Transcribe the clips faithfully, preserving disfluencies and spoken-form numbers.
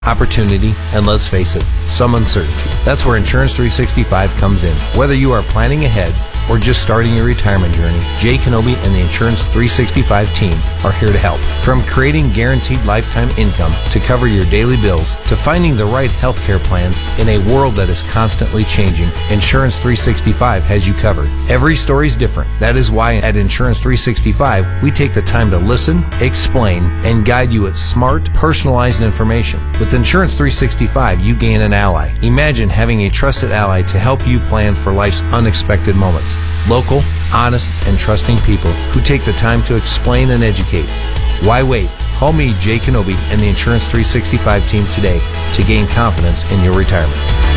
opportunity, and let's face it, some uncertainty. That's where Insurance three sixty-five comes in. Whether you are planning ahead or just starting your retirement journey, Jay Kenobi and the Insurance three sixty-five team are here to help. From creating guaranteed lifetime income to cover your daily bills to finding the right healthcare plans in a world that is constantly changing, Insurance three sixty-five has you covered. Every story's different. That is why at Insurance three sixty-five, we take the time to listen, explain, and guide you with smart, personalized information. With Insurance three sixty-five, you gain an ally. Imagine having a trusted ally to help you plan for life's unexpected moments. Local, honest, and trusting people who take the time to explain and educate. Why wait? Call me, Jay Kenobi, and the Insurance three sixty-five team today to gain confidence in your retirement.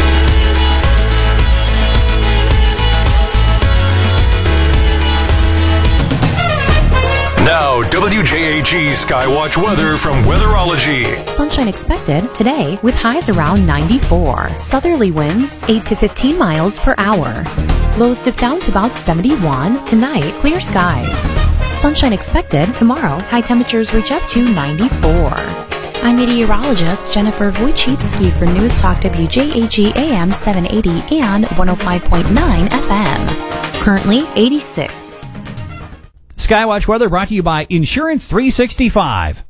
Now, W J A G Skywatch weather from Weatherology. Sunshine expected today with highs around ninety-four. Southerly winds eight to fifteen miles per hour. Lows dip down to about seventy-one. Tonight, clear skies. Sunshine expected tomorrow. High temperatures reach up to ninety-four. I'm meteorologist Jennifer Wojcicki for News Talk W J A G A M seven eighty and one oh five point nine F M. Currently eighty-six. Skywatch weather brought to you by Insurance three sixty-five.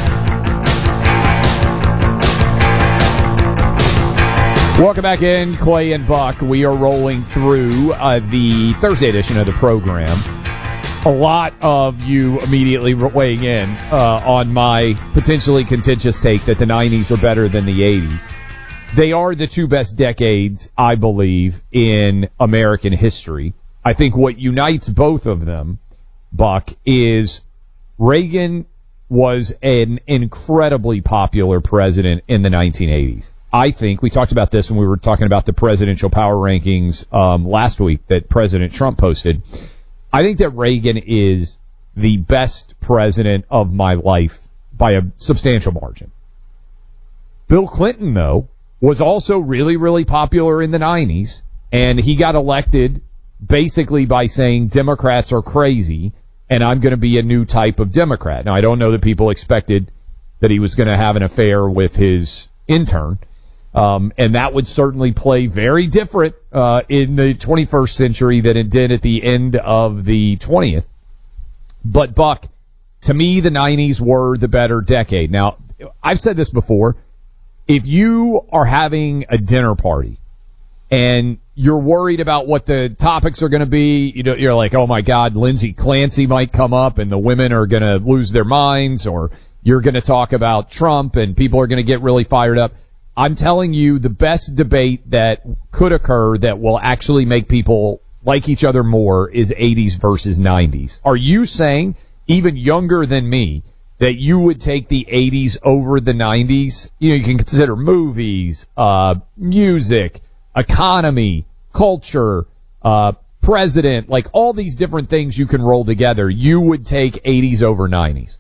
Welcome back in, Clay and Buck. We are rolling through uh, the Thursday edition of the program. A lot of you immediately weighing in uh, on my potentially contentious take that the nineties are better than the eighties. They are the two best decades, I believe, in American history. I think what unites both of them, Buck, is Reagan was an incredibly popular president in the nineteen eighties. I think we talked about this when we were talking about the presidential power rankings um, last week that President Trump posted. I think that Reagan is the best president of my life by a substantial margin. Bill Clinton, though, was also really, really popular in the nineties, and he got elected basically by saying Democrats are crazy and I'm going to be a new type of Democrat. Now, I don't know that people expected that he was going to have an affair with his intern, um, and that would certainly play very different uh, in the twenty-first century than it did at the end of the twentieth. But, Buck, to me, the nineties were the better decade. Now, I've said this before. If you are having a dinner party and you're worried about what the topics are going to be, you know, you're like, oh my God, Lindsay Clancy might come up and the women are going to lose their minds, or you're going to talk about Trump and people are going to get really fired up. I'm telling you, the best debate that could occur that will actually make people like each other more is eighties versus nineties. Are you saying, even younger than me, that you would take the eighties over the nineties? You know, you can consider movies, uh, music, economy, culture, uh, president, like all these different things you can roll together. You would take eighties over nineties.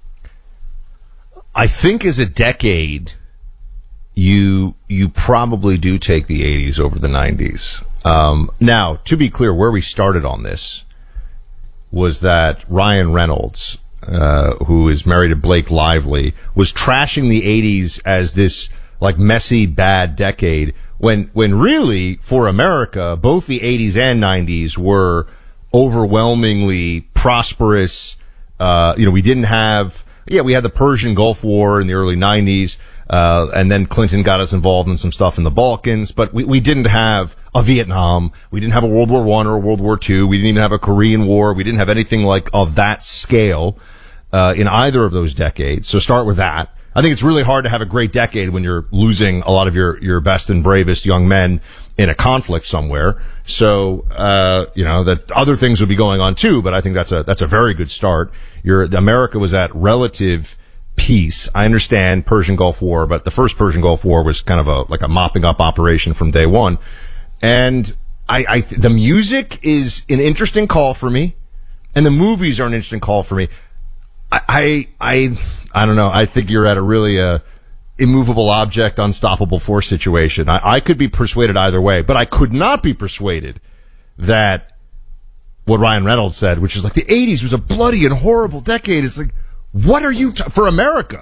I think as a decade, you you probably do take the eighties over the nineties. Um, now, to be clear, where we started on this was that Ryan Reynolds, uh, who is married to Blake Lively, was trashing the eighties as this like messy, bad decade, when when really, for America, both the eighties and nineties were overwhelmingly prosperous. Uh, you know, we didn't have, yeah, we had the Persian Gulf War in the early nineties, uh, and then Clinton got us involved in some stuff in the Balkans, but we, we didn't have a Vietnam, we didn't have a World War One or a World War Two, we didn't even have a Korean War, we didn't have anything like of that scale uh, in either of those decades. So start with that. I think it's really hard to have a great decade when you're losing a lot of your, your best and bravest young men in a conflict somewhere. So, uh, you know, that other things would be going on too, but I think that's a, that's a very good start. Your, America was at relative peace. I understand Persian Gulf War, but the first Persian Gulf War was kind of a, like a mopping up operation from day one. And I, I, the music is an interesting call for me, and the movies are an interesting call for me. I, I, I, I don't know. I think you're at a really uh, immovable object, unstoppable force situation. I, I could be persuaded either way, but I could not be persuaded that what Ryan Reynolds said, which is like the eighties was a bloody and horrible decade. It's like, what are you, t- for America,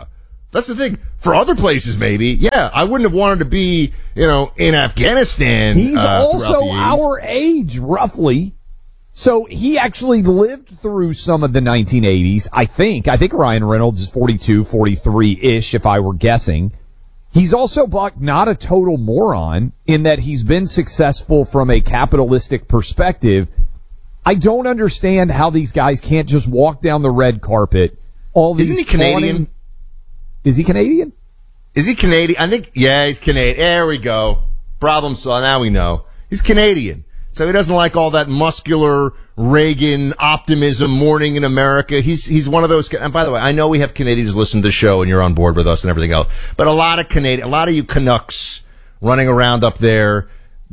That's the thing. For other places, maybe, yeah, I wouldn't have wanted to be, you know, in Afghanistan. He's uh, also our age, roughly. So he actually lived through some of the nineteen eighties, I think. I think Ryan Reynolds is forty-two, forty-three-ish, if I were guessing. He's also, Buck, not a total moron in that he's been successful from a capitalistic perspective. I don't understand how these guys can't just walk down the red carpet. All these Isn't he Canadian? fawning- Is he Canadian? Is he Canadian? I think, yeah, he's Canadian. There we go. Problem solved. Now we know. He's Canadian. So he doesn't like all that muscular Reagan optimism, morning in America. He's he's one of those. And by the way, I know we have Canadians listen to the show and you're on board with us and everything else. But a lot of Canadian, a lot of you Canucks running around up there,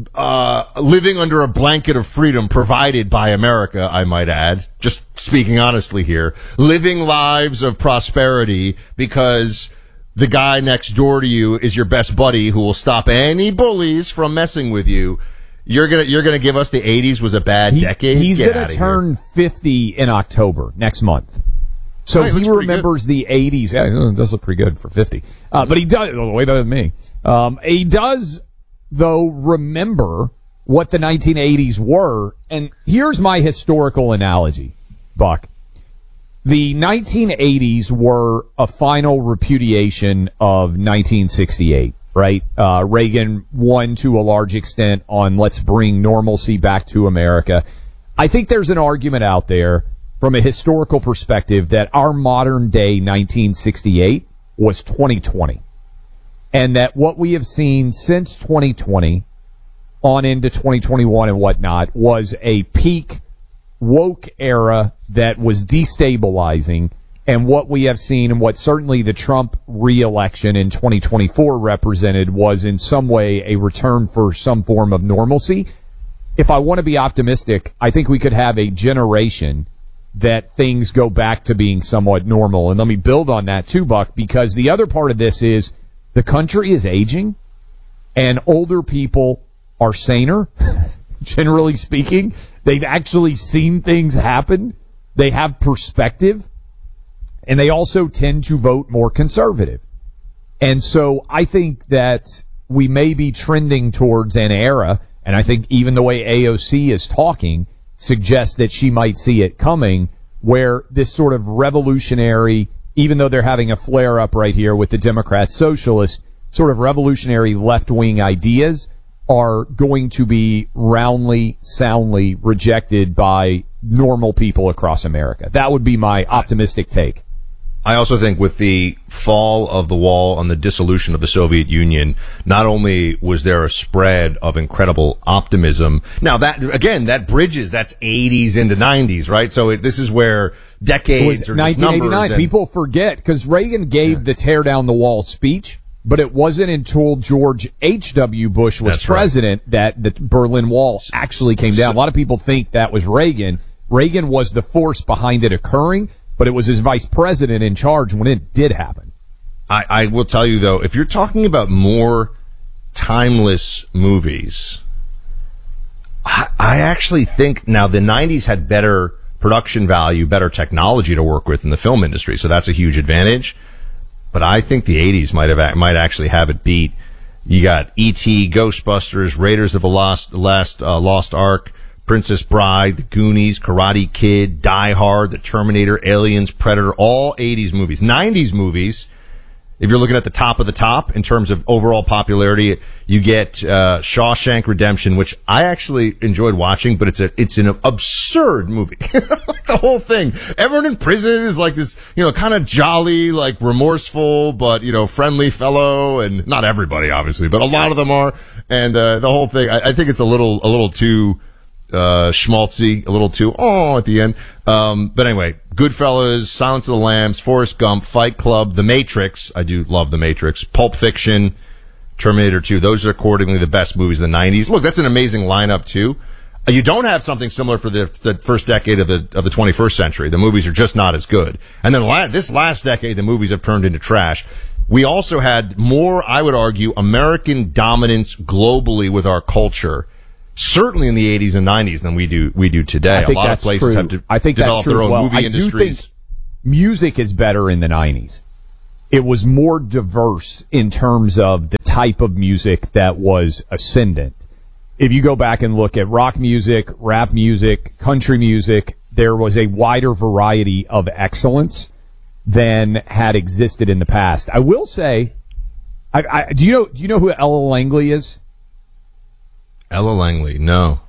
uh, living under a blanket of freedom provided by America, I might add. Just speaking honestly here, living lives of prosperity because the guy next door to you is your best buddy who will stop any bullies from messing with you. You're gonna you're gonna give us the eighties was a bad He- decade? He's Get going outta to here. turn fifty in October next month. So Right, he looks pretty remembers the eighties. Yeah, it does look pretty good for fifty. Uh, but he does, way better than me. Um, he does, though, remember what the nineteen eighties were. And here's my historical analogy, Buck. The nineteen eighties were a final repudiation of nineteen sixty-eight. Right? Uh, Reagan won to a large extent on let's bring normalcy back to America. I think there's an argument out there from a historical perspective that our modern day nineteen sixty-eight was twenty twenty. And that what we have seen since twenty twenty on into twenty twenty-one and whatnot was a peak woke era that was destabilizing. And what we have seen and what certainly the Trump re-election in twenty twenty-four represented was in some way a return for some form of normalcy. If I want to be optimistic, I think we could have a generation that things go back to being somewhat normal. And let me build on that too, Buck, because the other part of this is the country is aging and older people are saner, generally speaking. They've actually seen things happen. They have perspective. And they also tend to vote more conservative. And so I think that we may be trending towards an era, and I think even the way A O C is talking suggests that she might see it coming, where this sort of revolutionary, even though they're having a flare-up right here with the Democrat socialist, sort of revolutionary left-wing ideas are going to be roundly, soundly rejected by normal people across America. That would be my optimistic take. I also think with the fall of the wall and the dissolution of the Soviet Union, not only was there a spread of incredible optimism. Now that, again, that bridges, that's eighties into nineties, right? So it, this is where decades It was are just nineteen eighty-nine. numbers. And, People forget because Reagan gave yeah. the tear down the wall speech, but it wasn't until George H W. Bush was That's president right. that the Berlin Wall actually came down. A lot of people think that was Reagan. Reagan was the force behind it occurring, but it was his vice president in charge when it did happen. I, I will tell you, though, if you're talking about more timeless movies, I, I actually think now the nineties had better production value, better technology to work with in the film industry, so that's a huge advantage. But I think the eighties might have might actually have it beat. You got E T, Ghostbusters, Raiders of the Lost, Last uh, Lost Ark, Princess Bride, The Goonies, Karate Kid, Die Hard, The Terminator, Aliens, Predator, all eighties movies. nineties movies, if you're looking at the top of the top in terms of overall popularity, you get uh, Shawshank Redemption, which I actually enjoyed watching, but it's a it's an absurd movie. Like the whole thing. Everyone in prison is like this, you know, kind of jolly, like remorseful, but, you know, friendly fellow, and not everybody, obviously, but a lot of them are. And uh, the whole thing, I, I think it's a little a little too uh schmaltzy, a little too oh at the end. Um but anyway, Goodfellas, Silence of the Lambs, Forrest Gump, Fight Club, The Matrix. I do love The Matrix. Pulp Fiction, Terminator two. Those are accordingly the best movies of the nineties. Look, that's an amazing lineup too. You don't have something similar for the, the first decade of the of the twenty-first century. The movies are just not as good. And then la- this last decade, the movies have turned into trash. We also had more, I would argue, American dominance globally with our culture, certainly in the eighties and nineties, than we do we do today. I think a lot that's of places true. have de- I think developed that's true their own as well. movie I industries. do think music is better in the nineties. it was more diverse in terms of the type of music that was ascendant. If you go back and look at rock music, rap music, country music, there was a wider variety of excellence than had existed in the past. I will say, I, I, do you know do you know who Ella Langley is? Ella Langley, no.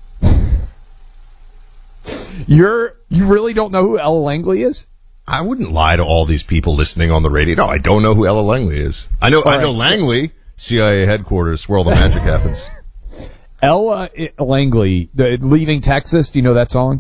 You're you really don't know who Ella Langley is? I wouldn't lie to all these people listening on the radio. No, I don't know who Ella Langley is. I know all I know right, Langley, so C I A headquarters, where all the magic happens. Ella Langley, the Leaving Texas. Do you know that song?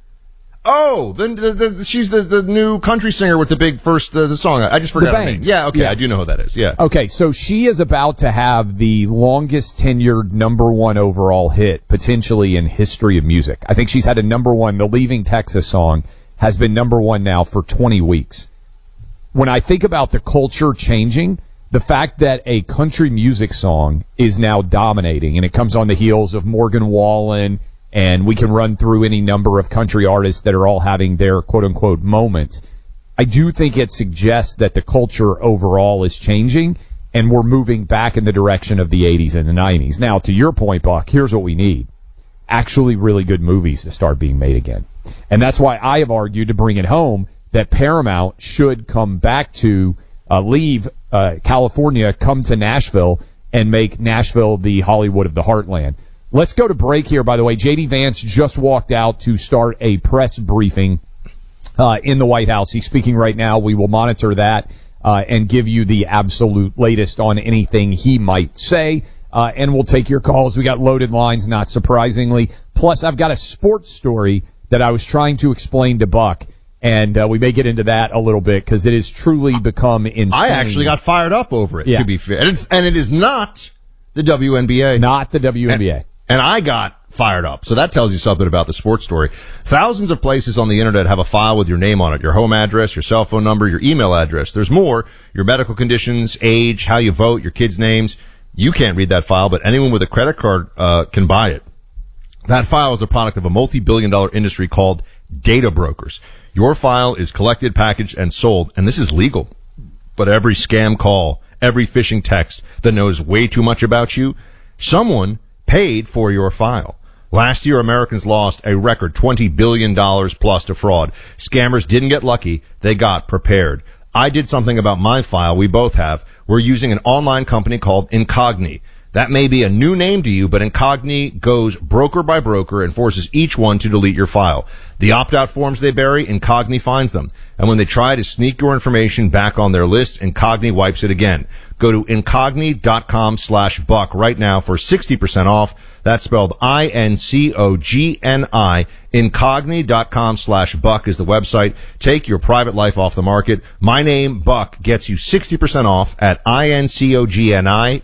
Oh, the, the, the, she's the, the new country singer with the big first uh, the song. I just forgot her name. Yeah, okay, yeah. I do know who that is. Yeah. Okay, so she is about to have the longest tenured number one overall hit potentially in history of music. I think she's had a number one. The Leaving Texas song has been number one now for twenty weeks. When I think about the culture changing, the fact that a country music song is now dominating, and it comes on the heels of Morgan Wallen. And we can run through any number of country artists that are all having their quote-unquote moments. I do think it suggests that the culture overall is changing, and we're moving back in the direction of the eighties and the nineties. Now, to your point, Buck, here's what we need. Actually really good movies to start being made again. And that's why I have argued to bring it home that Paramount should come back to uh, leave uh, California, come to Nashville, and make Nashville the Hollywood of the Heartland. Let's go to break here, by the way. J D Vance just walked out to start a press briefing uh, in the White House. He's speaking right now. We will monitor that uh, and give you the absolute latest on anything he might say. Uh, and we'll take your calls. We got loaded lines, not surprisingly. Plus, I've got a sports story that I was trying to explain to Buck. And uh, we may get into that a little bit because it has truly become insane. I actually got fired up over it, yeah. to be fair. And, it's, and it is not the W N B A. Not the W N B A. And, And I got fired up. So that tells you something about the sports story. Thousands of places on the internet have a file with your name on it, your home address, your cell phone number, your email address. There's more, your medical conditions, age, how you vote, your kids' names. You can't read that file, but anyone with a credit card uh, can buy it. That file is a product of a multi-billion dollar industry called data brokers. Your file is collected, packaged, and sold, and this is legal. But every scam call, every phishing text that knows way too much about you, someone paid for your file. Last year, Americans lost a record twenty billion dollars plus to fraud. Scammers didn't get lucky. They got prepared. I did something about my file. We both have. We're using an online company called Incogni. That may be a new name to you, but Incogni goes broker by broker and forces each one to delete your file. The opt-out forms they bury, Incogni finds them. And when they try to sneak your information back on their list, Incogni wipes it again. Go to Incogni.com slash Buck right now for sixty percent off. That's spelled I N C O G N I. Incogni.com slash Buck is the website. Take your private life off the market. My name, Buck, gets you sixty percent off at I N C O G N I,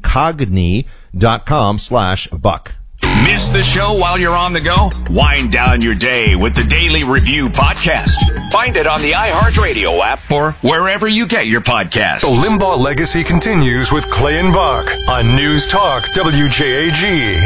Incogni.com slash Buck. Miss the show while you're on the go? Wind down your day with the Daily Review Podcast. Find it on the iHeartRadio app or wherever you get your podcasts. The Limbaugh legacy continues with Clay and Buck on News Talk W J A G.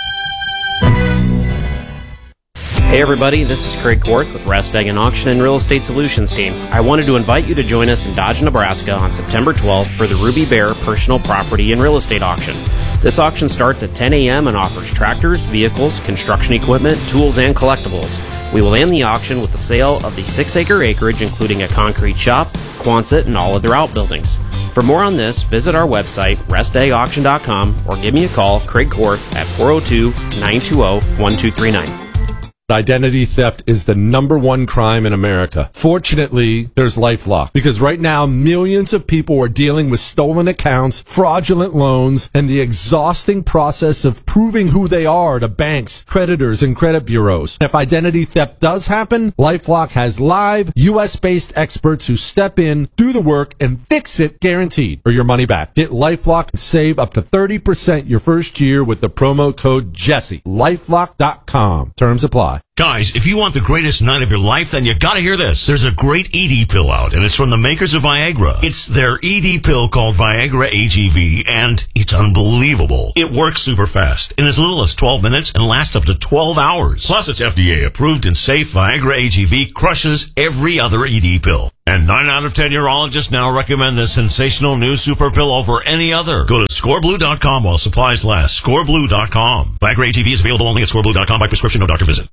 Hey everybody, this is Craig Korth with Rest Egg and Auction and Real Estate Solutions team. I wanted to invite you to join us in Dodge, Nebraska on September twelfth for the Ruby Bear Personal Property and Real Estate Auction. This auction starts at ten a.m. and offers tractors, vehicles, construction equipment, tools, and collectibles. We will end the auction with the sale of the six-acre acreage, including a concrete shop, Quonset, and all other outbuildings. For more on this, visit our website, rest egg auction dot com, or give me a call, Craig Korth, at four oh two, nine two oh, one two three nine. Identity theft is the number one crime in America. Fortunately, there's LifeLock, because right now millions of people are dealing with stolen accounts, fraudulent loans, and the exhausting process of proving who they are to banks, creditors, and credit bureaus. If identity theft does happen, LifeLock has live U S based experts who step in, do the work, and fix it guaranteed, or your money back. Get LifeLock and save up to thirty percent your first year with the promo code Jesse. LifeLock dot com. Terms apply. Guys, if you want the greatest night of your life, then you gotta hear this. There's a great E D pill out, and it's from the makers of Viagra. It's their E D pill called Viagra A G V, and it's unbelievable. It works super fast, in as little as twelve minutes, and lasts up to twelve hours. Plus, it's F D A approved and safe. Viagra A G V crushes every other E D pill. And nine out of ten urologists now recommend this sensational new super pill over any other. Go to score blue dot com while supplies last. score blue dot com. Viagra A G V is available only at score blue dot com by prescription, no doctor visit.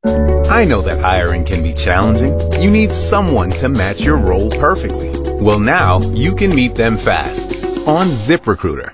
I know that hiring can be challenging. You need someone to match your role perfectly. Well, now you can meet them fast on ZipRecruiter.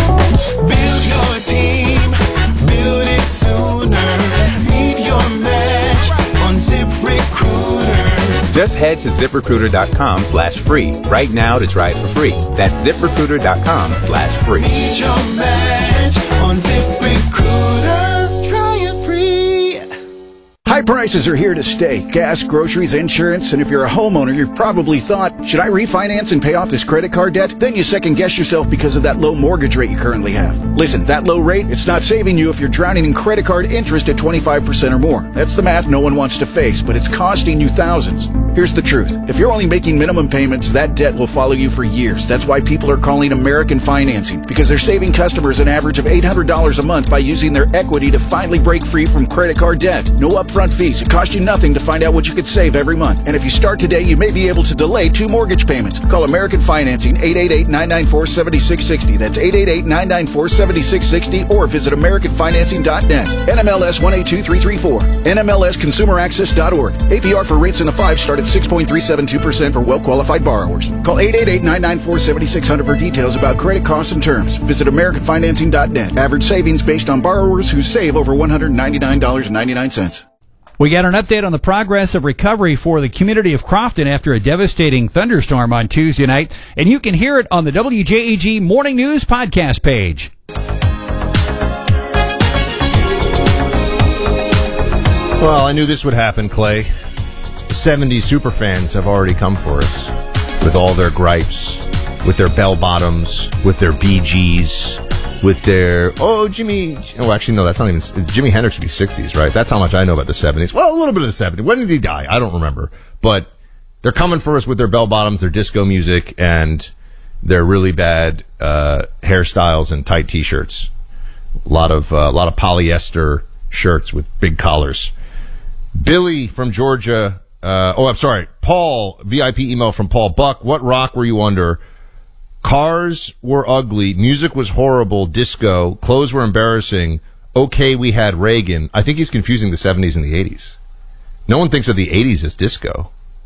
Build your team, build it sooner. Meet your match on ZipRecruiter. Just head to ZipRecruiter.com slash free right now to try it for free. That's ZipRecruiter.com slash free. Meet your match on ZipRecruiter. Try it free. High prices are here to stay. Gas, groceries, insurance, and if you're a homeowner, you've probably thought, should I refinance and pay off this credit card debt? Then you second guess yourself because of that low mortgage rate you currently have. Listen, that low rate, it's not saving you if you're drowning in credit card interest at twenty-five percent or more. That's the math no one wants to face, but it's costing you thousands. Here's the truth. If you're only making minimum payments, that debt will follow you for years. That's why people are calling American Financing, because they're saving customers an average of eight hundred dollars a month by using their equity to finally break free from credit card debt. No upfront fees. It costs you nothing to find out what you could save every month. And if you start today, you may be able to delay two mortgage payments. Call American Financing, eight eight eight, nine nine four, seven six six zero. That's eight eight eight, nine nine four, seven six six zero, or visit American Financing dot net. N M L S one eight two three three four. N M L S Consumer Access dot org. A P R for rates in the five start at six point three seven two percent for well-qualified borrowers. Call eight eight eight, nine nine four, seven six zero zero for details about credit costs and terms. Visit American Financing dot net. Average savings based on borrowers who save over one hundred ninety-nine dollars and ninety-nine cents. We got an update on the progress of recovery for the community of Crofton after a devastating thunderstorm on Tuesday night, and you can hear it on the W J A G Morning News podcast page. Well, I knew this would happen, Clay. The seventies superfans have already come for us with all their gripes, with their bell bottoms, with their Bee Gees, with their, oh, Jimmy, oh, actually, no, that's not even, Jimi Hendrix would be sixties, right? That's how much I know about the seventies. Well, a little bit of the seventies. When did he die? I don't remember. But they're coming for us with their bell bottoms, their disco music, and their really bad uh, hairstyles and tight T-shirts. A lot of, uh, a lot of polyester shirts with big collars. Billy from Georgia, uh, oh, I'm sorry, Paul, V I P email from Paul Buck. What rock were you under? Cars were ugly, music was horrible, disco, clothes were embarrassing. Okay, we had Reagan. I think he's confusing the seventies and the eighties. No one thinks of the eighties as disco.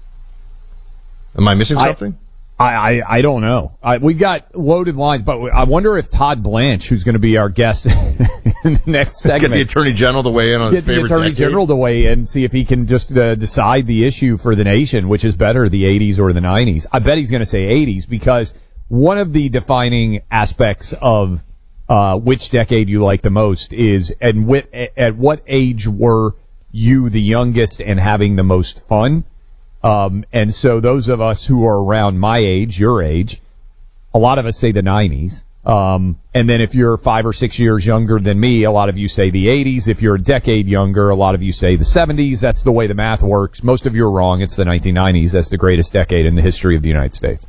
Am I missing something? I, I, I don't know. I, we got loaded lines, but I wonder if Todd Blanche, who's going to be our guest in the next segment, get the Attorney General to weigh in on his favorite Get the Attorney decade. General to weigh in, see if he can just uh, decide the issue for the nation, which is better, the eighties or the nineties. I bet he's going to say eighties because one of the defining aspects of uh, which decade you like the most is and wh- at what age were you the youngest and having the most fun? Um, and so those of us who are around my age, your age, a lot of us say the nineties. Um, and then if you're five or six years younger than me, a lot of you say the eighties. If you're a decade younger, a lot of you say the seventies. That's the way the math works. Most of you are wrong. It's the nineteen nineties. That's the greatest decade in the history of the United States.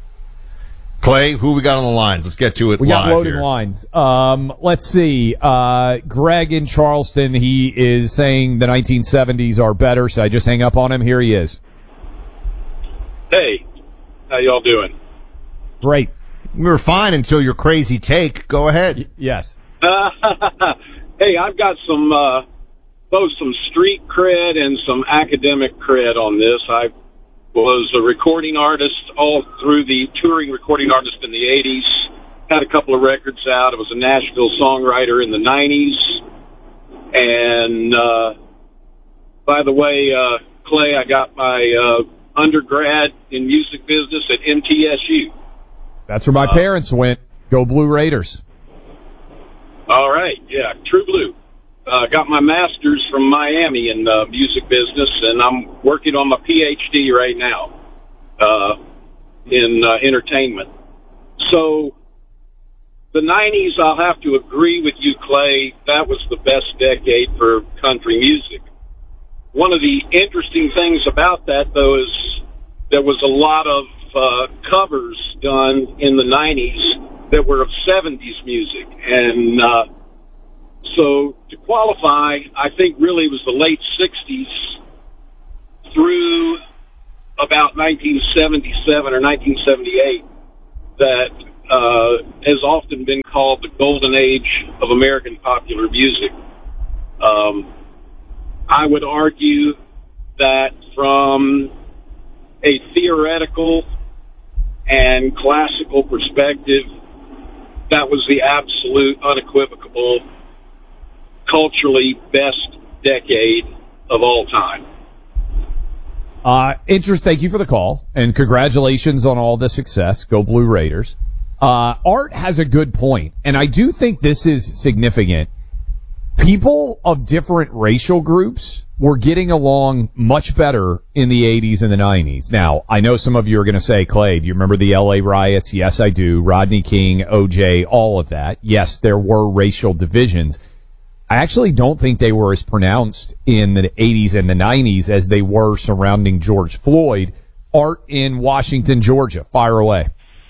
Clay, who we got on the lines? Let's get to it We live got loaded here. lines. Um, let's see. Uh, Greg in Charleston, he is saying the nineteen seventies are better. Should I just hang up on him? Here he is. Hey, how y'all doing? Great. We were fine until your crazy take. Go ahead. Y- yes. Uh, hey, I've got some, uh, both some street cred and some academic cred on this. I was a recording artist all through the touring recording artist in the eighties. Had a couple of records out. I was a Nashville songwriter in the nineties. And, uh, by the way, uh, Clay, I got my, uh, undergrad in music business at M T S U. That's where my uh, parents went. Go Blue Raiders. All right. Yeah. True Blue. Uh, got my master's from Miami in uh, music business, and I'm working on my P H D right now uh, in uh, entertainment. So the nineties, I'll have to agree with you, Clay. That was the best decade for country music. one of the interesting things about that, though, is there was a lot of uh, covers done in the nineties that were of seventies music. And uh, so to qualify, I think really it was the late sixties through about nineteen seventy-seven or nineteen seventy-eight that uh, has often been called the golden age of American popular music. Um, I would argue that from a theoretical and classical perspective, that was the absolute, unequivocal, culturally best decade of all time. Uh, interest. Thank you for the call, and congratulations on all the success. Go Blue Raiders. Uh, Art has a good point, and I do think this is significant. People of different racial groups were getting along much better in the eighties and the nineties. Now, I know some of you are going to say, Clay, do you remember the L A riots? Yes, I do. Rodney King, O J, all of that. Yes, there were racial divisions. I actually don't think they were as pronounced in the eighties and the nineties as they were surrounding George Floyd. Art in Washington, Georgia. Fire away.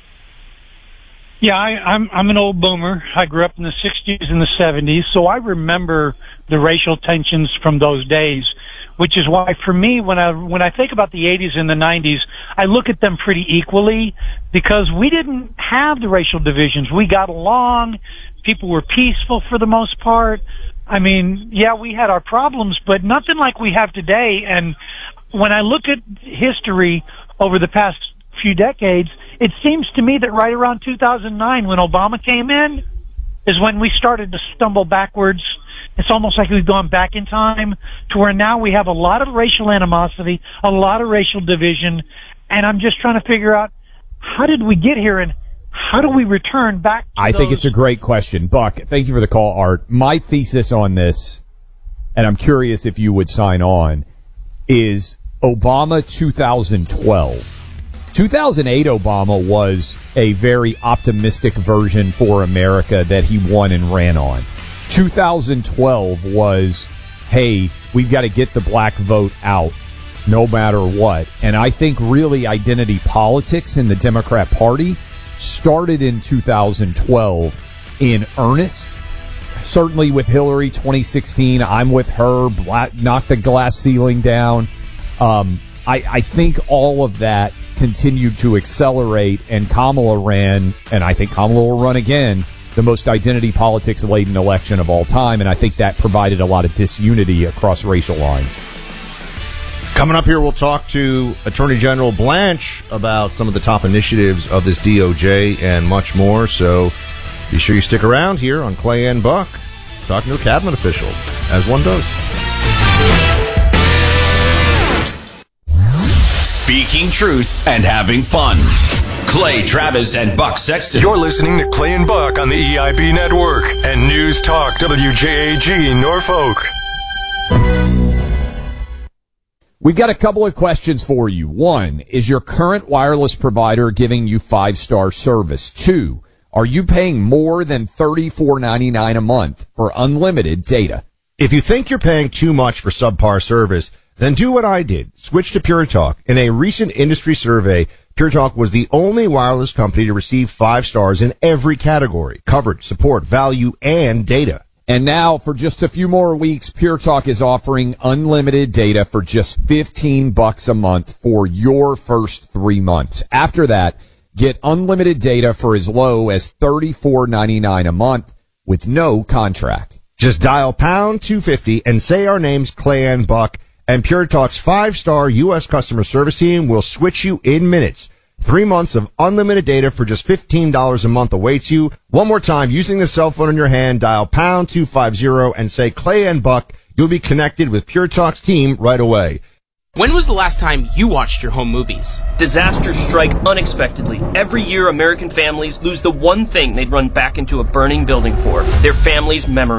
Yeah, I, I'm I'm an old boomer. I grew up in the sixties and the seventies, so I remember the racial tensions from those days, which is why for me, when I when I think about the eighties and the nineties, I look at them pretty equally because we didn't have the racial divisions. We got along. People were peaceful for the most part. I mean, yeah, we had our problems, but nothing like we have today. And when I look at history over the past few decades, it seems to me that right around two thousand nine, when Obama came in, is when we started to stumble backwards. It's almost like we've gone back in time to where now we have a lot of racial animosity, a lot of racial division, and I'm just trying to figure out how did we get here and how do we return back to I those- think it's a great question. Buck, thank you for the call, Art. My thesis on this, and I'm curious if you would sign on, is Obama two thousand twelve. two thousand eight Obama was a very optimistic version for America that he won and ran on. two thousand twelve was, hey, we've got to get the black vote out no matter what. And I think really identity politics in the Democrat Party started in two thousand twelve in earnest. Certainly with Hillary twenty sixteen, I'm with her, black, knock the glass ceiling down. Um, I, I think all of that continued to accelerate, and Kamala ran, and I think Kamala will run again, the most identity politics laden election of all time, and I think that provided a lot of disunity across racial lines. Coming up here, we'll talk to Attorney General Blanche about some of the top initiatives of this D O J and much more, so be sure you stick around here on Clay and Buck, talking to a cabinet official, as one does. Speaking truth and having fun. Clay Travis and Buck Sexton. You're listening to Clay and Buck on the E I B Network and News Talk W J A G Norfolk. We've got a couple of questions for you. One, is your current wireless provider giving you five-star service? Two, are you paying more than thirty-four ninety-nine a month for unlimited data? If you think you're paying too much for subpar service, then do what I did. Switch to Pure Talk. In a recent industry survey, Pure Talk was the only wireless company to receive five stars in every category: coverage, support, value, and data. And now, for just a few more weeks, Pure Talk is offering unlimited data for just fifteen bucks a month for your first three months. After that, get unlimited data for as low as thirty-four ninety-nine a month with no contract. Just dial pound two fifty and say our names, Clay and Buck, and Pure Talk's five-star U S customer service team will switch you in minutes. Three months of unlimited data for just fifteen dollars a month awaits you. One more time, using the cell phone in your hand, dial pound two fifty and say Clay and Buck. You'll be connected with Pure Talk's team right away. When was the last time you watched your home movies? Disasters strike unexpectedly. Every year, American families lose the one thing they'd run back into a burning building for: their family's memories.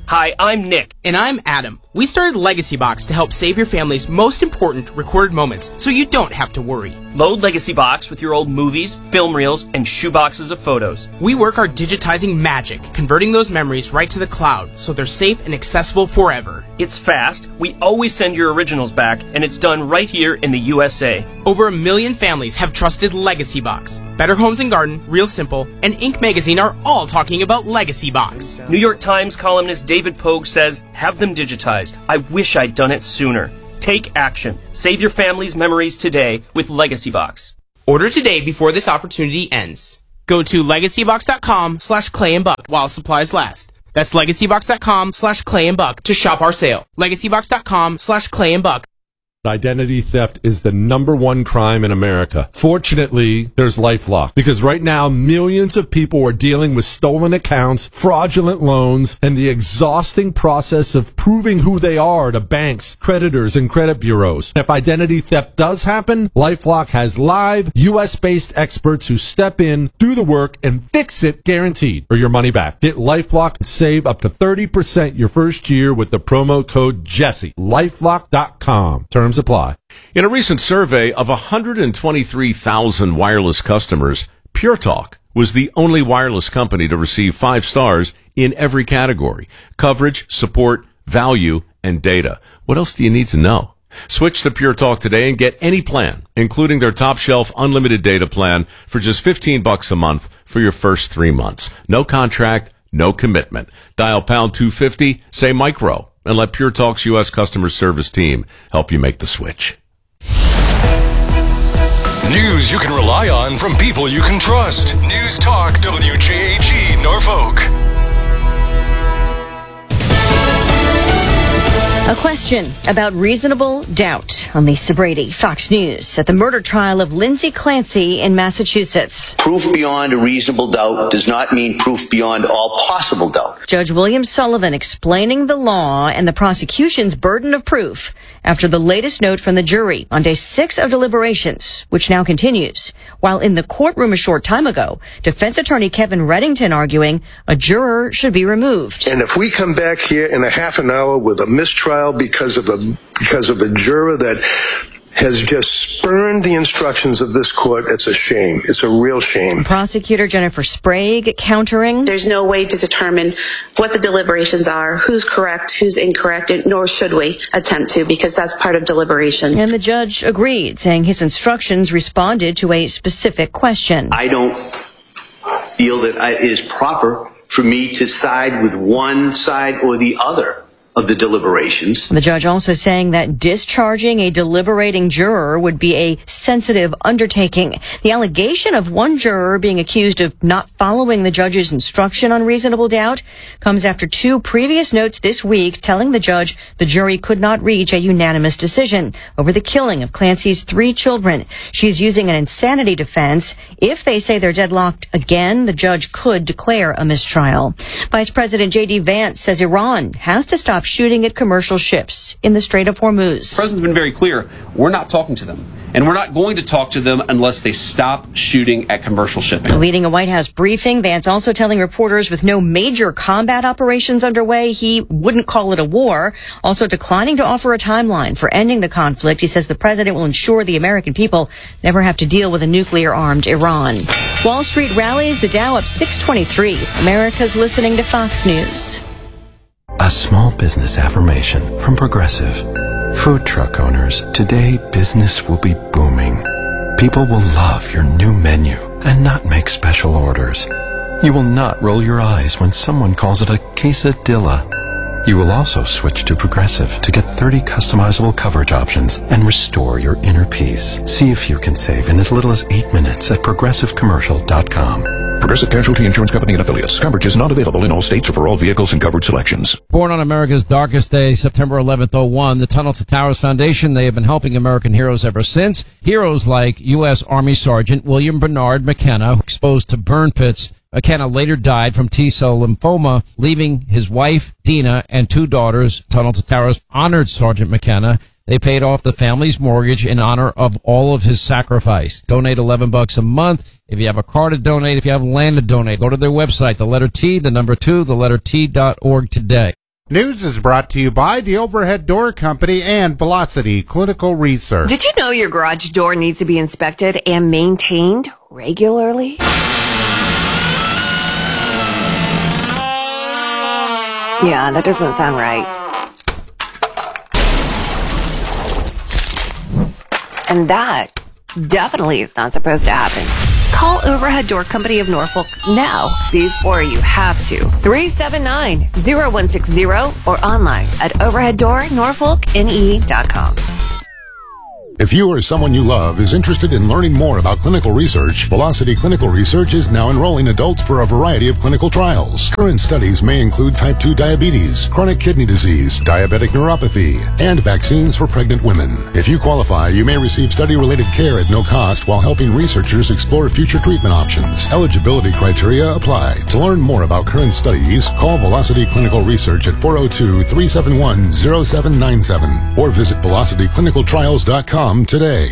Hi, I'm Nick. And I'm Adam. We started Legacy Box to help save your family's most important recorded moments so you don't have to worry. Load Legacy Box with your old movies, film reels, and shoeboxes of photos. We work our digitizing magic, converting those memories right to the cloud so they're safe and accessible forever. It's fast, we always send your originals back, and it's done right here in the U S A. Over a million families have trusted Legacy Box. Better Homes and Garden, Real Simple, and Inc magazine are all talking about Legacy Box. New York Times columnist David Pogue says, have them digitized. I wish I'd done it sooner. Take action. Save your family's memories today with Legacy Box. Order today before this opportunity ends. Go to legacybox.com slash clay and buck while supplies last. That's legacybox.com slash clay and buck to shop our sale. legacybox.com slash clay and buck. Identity theft is the number one crime in America. Fortunately, there's LifeLock, because right now millions of people are dealing with stolen accounts, fraudulent loans, and the exhausting process of proving who they are to banks, creditors, and credit bureaus. If identity theft does happen, LifeLock has live U S based experts who step in, do the work, and fix it guaranteed, or your money back. Get LifeLock and save up to thirty percent your first year with the promo code Jesse. LifeLock dot com. Terms apply. In a recent survey of one hundred twenty-three thousand wireless customers, Pure Talk was the only wireless company to receive five stars in every category: coverage, support, value, and data. What else do you need to know? Switch to Pure Talk today and get any plan, including their top shelf unlimited data plan, for just fifteen bucks a month for your first three months. No contract, no commitment. Dial pound two fifty, say micro, and let Pure Talk's U S customer service team help you make the switch. News you can rely on from people you can trust. News Talk W J A G Norfolk. A question about reasonable doubt on Lisa Brady, Fox News, at the murder trial of Lindsay Clancy in Massachusetts. Proof beyond a reasonable doubt does not mean proof beyond all possible doubt. Judge William Sullivan explaining the law and the prosecution's burden of proof after the latest note from the jury on day six of deliberations, which now continues. While in the courtroom a short time ago, defense attorney Kevin Reddington arguing a juror should be removed. And if we come back here in a half an hour with a mistrial because of a because of a juror that has just spurned the instructions of this court, it's a shame. It's a real shame. Prosecutor Jennifer Sprague countering. There's no way to determine what the deliberations are, who's correct, who's incorrect, nor should we attempt to, because that's part of deliberations. And the judge agreed, saying his instructions responded to a specific question. I don't feel that I, it is proper for me to side with one side or the other of the deliberations. The judge also saying that discharging a deliberating juror would be a sensitive undertaking. The allegation of one juror being accused of not following the judge's instruction on reasonable doubt comes after two previous notes this week telling the judge the jury could not reach a unanimous decision over the killing of Clancy's three children. She's using an insanity defense. If they say they're deadlocked again, the judge could declare a mistrial. Vice President J D Vance says Iran has to stop shooting at commercial ships in the Strait of Hormuz. The president's been very clear. We're not talking to them. And we're not going to talk to them unless they stop shooting at commercial shipping. Leading a White House briefing, Vance also telling reporters with no major combat operations underway, he wouldn't call it a war. Also declining to offer a timeline for ending the conflict. He says the president will ensure the American people never have to deal with a nuclear-armed Iran. Wall Street rallies, the Dow up six twenty-three. America's listening to Fox News. A small business affirmation from Progressive. Food truck owners, today business will be booming. People will love your new menu and not make special orders. You will not roll your eyes when someone calls it a quesadilla. You will also switch to Progressive to get thirty customizable coverage options and restore your inner peace. See if you can save in as little as eight minutes at progressive commercial dot com. Progressive Casualty Insurance Company and Affiliates. Coverage is not available in all states or for all vehicles and coverage selections. Born on America's darkest day, September eleventh, oh one, the Tunnel to Towers Foundation, they have been helping American heroes ever since. Heroes like U S Army Sergeant William Bernard McKenna, exposed to burn pits. McKenna later died from T-cell lymphoma, leaving his wife, Dina, and two daughters. Tunnel to Towers honored Sergeant McKenna. They paid off the family's mortgage in honor of all of his sacrifice. Donate eleven bucks a month. If you have a car to donate, if you have land to donate, go to their website, the letter T, the number two, the letter T dot org today. News is brought to you by the Overhead Door Company and Velocity Clinical Research. Did you know your garage door needs to be inspected and maintained regularly? Yeah, that doesn't sound right. And that definitely is not supposed to happen. Call Overhead Door Company of Norfolk now before you have to. three seven nine, zero one six zero or online at overhead door norfolk n e dot com. If you or someone you love is interested in learning more about clinical research, Velocity Clinical Research is now enrolling adults for a variety of clinical trials. Current studies may include type two diabetes, chronic kidney disease, diabetic neuropathy, and vaccines for pregnant women. If you qualify, you may receive study-related care at no cost while helping researchers explore future treatment options. Eligibility criteria apply. To learn more about current studies, call Velocity Clinical Research at four oh two, three seven one, oh seven nine seven or visit velocity clinical trials dot com today.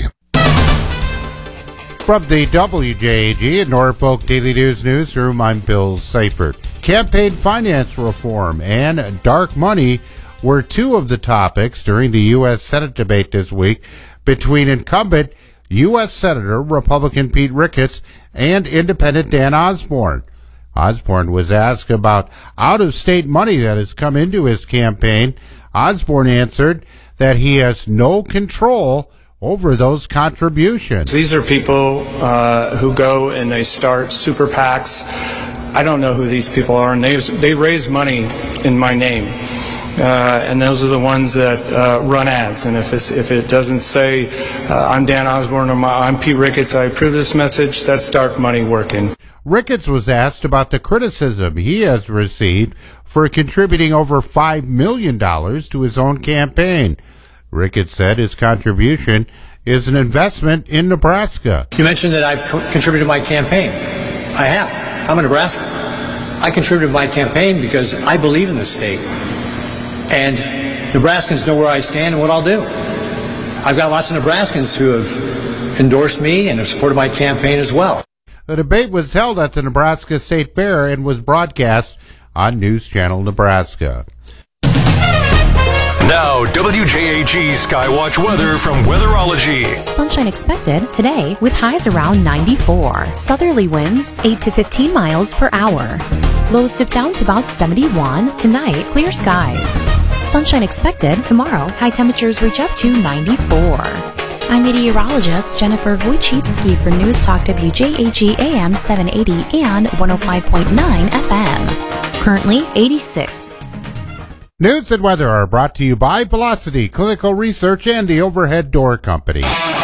From the W J A G and Norfolk Daily News Newsroom, I'm Bill Seifert. Campaign finance reform and dark money were two of the topics during the U S Senate debate this week between incumbent U S Senator Republican Pete Ricketts and Independent Dan Osborne. Osborne was asked about out-of-state money that has come into his campaign. Osborne answered that he has no control over those contributions. These are people uh, who go and they start super PACs. I don't know who these people are, and they they raise money in my name, uh, and those are the ones that uh, run ads. And if it's, if it doesn't say uh, I'm Dan Osborne or my, I'm Pete Ricketts, I approve this message, that's dark money working. Ricketts was asked about the criticism he has received for contributing over five million dollars to his own campaign. Ricketts said his contribution is an investment in Nebraska. You mentioned that I've co- contributed to my campaign. I have. I'm a Nebraskan. I contributed to my campaign because I believe in this state. And Nebraskans know where I stand and what I'll do. I've got lots of Nebraskans who have endorsed me and have supported my campaign as well. The debate was held at the Nebraska State Fair and was broadcast on News Channel Nebraska. Now, W J A G Skywatch weather from Weatherology. Sunshine expected today with highs around ninety-four. Southerly winds eight to fifteen miles per hour. Lows dip down to about seventy-one. Tonight, clear skies. Sunshine expected tomorrow. High temperatures reach up to ninety-four. I'm meteorologist Jennifer Wojcicki for News Talk W J A G A M seven eighty and one oh five point nine F M. Currently eighty-six. News and weather are brought to you by Velocity Clinical Research and the Overhead Door Company.